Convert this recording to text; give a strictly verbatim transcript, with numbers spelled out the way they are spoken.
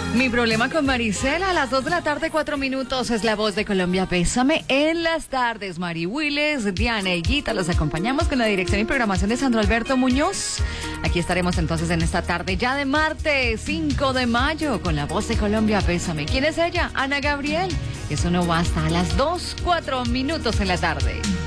Mi problema con Maricela, a las dos de la tarde, cuatro minutos, es la voz de Colombia. Pésame en las tardes. Mari Willes, Diana y Guita, los acompañamos con la dirección y programación de Sandro Alberto Muñoz. Aquí estaremos entonces en esta tarde, ya de martes, cinco de mayo, con la voz de Colombia. Pésame. ¿Quién es ella? Ana Gabriel. Eso no va hasta a las dos, cuatro minutos en la tarde.